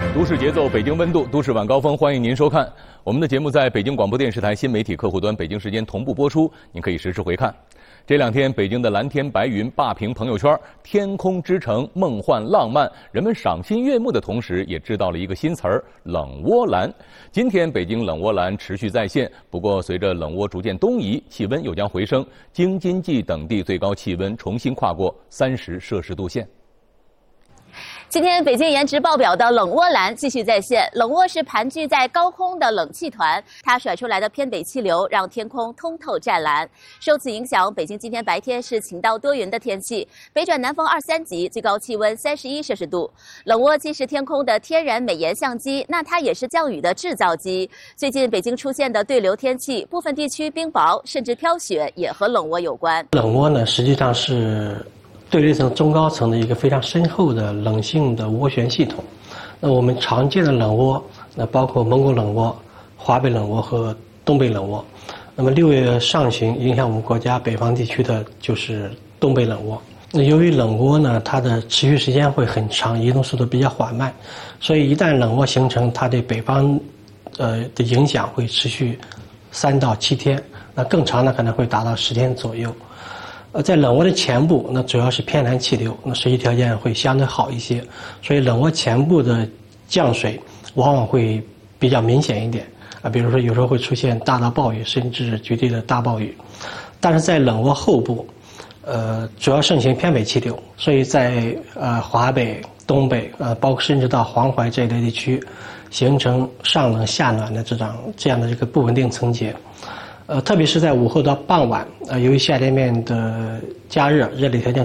都市节奏，北京温度，都市晚高峰，欢迎您收看我们的节目，在北京广播电视台新媒体客户端，北京时间同步播出，您可以实时回看。这两天，北京的蓝天白云霸屏朋友圈，天空之城梦幻浪漫，人们赏心悦目的同时，也知道了一个新词儿——冷窝蓝。今天，北京冷窝蓝持续再现，不过随着冷窝逐渐东移，气温又将回升，京津冀等地最高气温重新跨过30摄氏度线。 今天北京颜值爆表的冷窝蓝继续再现。冷窝是盘踞在高空的冷气团，它甩出来的偏北气流让天空通透湛蓝。受此影响，北京今天白天是晴到多云的天气，北转南风2、3级，最高气温31摄氏度。冷窝既是天空的天然美颜相机，那它也是降雨的制造机。最近北京出现的对流天气，部分地区冰雹甚至飘雪，也和冷窝有关。 冷窝呢，实际上是对流层中高层的一个非常深厚的冷性的涡旋系统。那我们常见的冷窝，那包括蒙古冷窝、华北冷窝和东北冷窝。那么6月上旬影响我们国家北方地区的就是东北冷窝。那由于冷窝呢，它的持续时间会很长，移动速度比较缓慢，所以一旦冷窝形成，它对北方的影响会持续3到7天，那更长的可能会达到10天左右。在冷窝的前部，那主要是偏南气流，那水气条件会相对好一些，所以冷窝前部的降水往往会比较明显一点啊，比如说有时候会出现大到暴雨，甚至局地的大暴雨。但是在冷窝后部，主要盛行偏北气流，所以在华北、东北包括甚至到黄淮这一类地区，形成上冷下暖的这样的这个不稳定层结。特别是在午后到傍晚，由于下天面的加热，热力条件